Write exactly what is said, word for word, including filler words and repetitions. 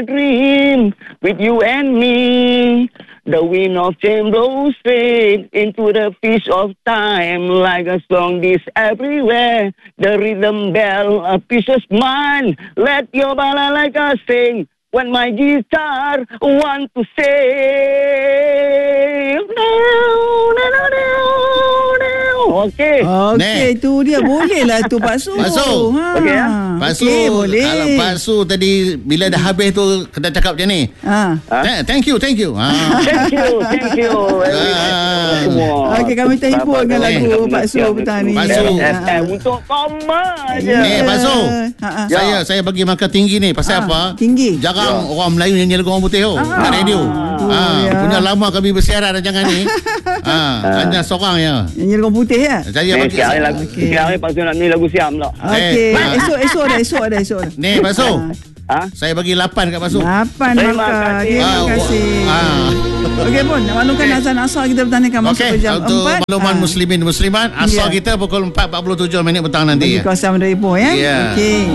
dream with you and me. The wind of change blows straight into the fish of time. Like a song this everywhere. The rhythm bell, a piece of mine. Let your balalaika sing. When my guitar want to say. Okey. Okey, tu dia. Boleh lah tu Pak Su. Pak Su. Ha. Okey, ya? Pak Su, Okey, boleh. kalau Pak Su tadi bila dah habis tu kena cakap macam ni. Ha. Th- Thank you, thank you. Ha. Thank you, thank you. Ah. Semua. Okey, kami terhibur dengan lagu Pak Su petang ni. Pak Su. Eh, untuk koma je. Ni Pak Su. Ha, ha. Saya saya bagi markah tinggi ni pasal Ah, apa? tinggi. Jarang orang Melayu nyanyi lagu orang putih tu. Ah. Kat radio. Ha, ya. punya lama kami bersiaran rancangan ni. Ha, hanya seorang ya. Nyanyi lagu putih ya? Saya Ni bagi sekarang ni lagu, Okey. sekarang ni pasal nak ni lagu siam pula. Okey. Eh, ah. Esok, esok dah, esok dah, esok dah. Ni Pak Su. Ha? Saya bagi lapan kat Pak Su. Lapan Terima markah. kasih. Terima Ah, kasih. ah. Okey pun, nak maklumkan Okey. azan asar kita bertandingkan masuk Okey, ke jam untuk empat. makluman Ah. muslimin muslimat, asal Ya. kita pukul empat empat puluh tujuh minit petang nanti. Bagi kawasan Mendari Ipoh ya. Ya. Okey.